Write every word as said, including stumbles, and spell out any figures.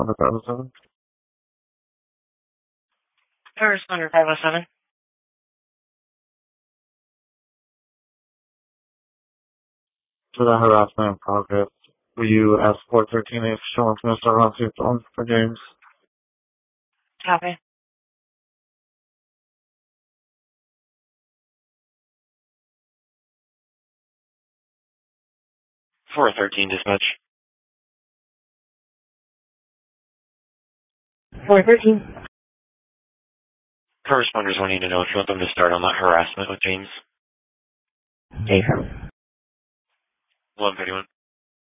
Under five oh seven. First under five oh seven. For the harassment in progress, will you ask four thirteen if she wants me to start on two phones for James? Copy. four thirteen dispatch. four thirteen. Corresponders wanting to know if you want them to start on that harassment with James. Jason. one thirty-one.